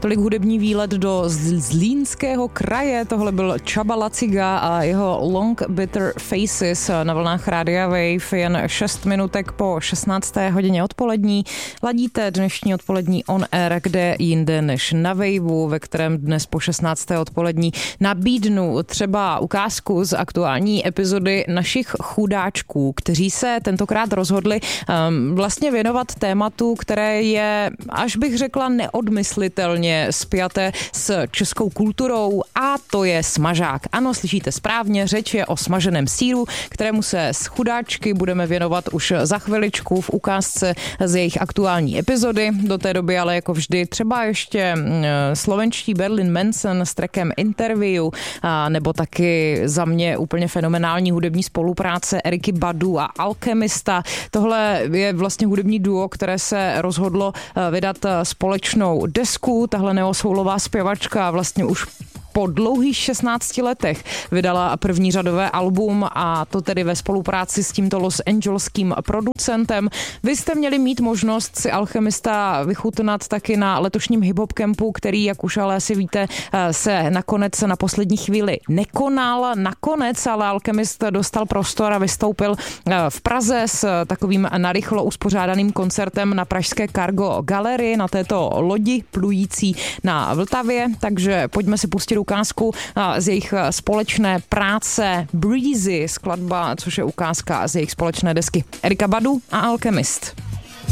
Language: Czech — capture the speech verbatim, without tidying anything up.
Tolik hudební výlet do Zlínského kraje. Tohle byl Csaba Laciga a jeho Long Bitter Faces na vlnách Rádia Wave. Jen šest minutek po šestnácté hodině odpolední. Ladíte dnešní odpolední On Air, kde jinde než na Waveu, ve kterém dnes po šestnácté odpolední nabídnu třeba ukázku z aktuální epizody Našich chudáčků, kteří se tentokrát rozhodli um, vlastně věnovat tématu, které je, až bych řekla, neodmyslitelně spjaté s českou kulturou, a to je smažák. Ano, slyšíte správně, řeč je o smaženém sýru, kterému se s chudáčky budeme věnovat už za chviličku v ukázce z jejich aktuální epizody. Do té doby ale jako vždy třeba ještě slovenští Berlin Manson s trackem Interview, a nebo taky za mě úplně fenomenální hudební spolupráce Eriky Badu a Alchemista. Tohle je vlastně hudební duo, které se rozhodlo vydat společnou desku. Tahle neosoulová zpěvačka vlastně už po dlouhých šestnácti letech vydala první řadové album, a to tedy ve spolupráci s tímto Los Angeleským producentem. Vy jste měli mít možnost si Alchemista vychutnat taky na letošním hip-hop campu, který, jak už ale asi víte, se nakonec na poslední chvíli nekonal. Nakonec ale Alchemist dostal prostor a vystoupil v Praze s takovým narychlo uspořádaným koncertem na pražské Cargo Galerii, na této lodi plující na Vltavě. Takže pojďme si pustit ukázku z jejich společné práce Breezy, skladba, což je ukázka z jejich společné desky Erika Badu a Alchemist.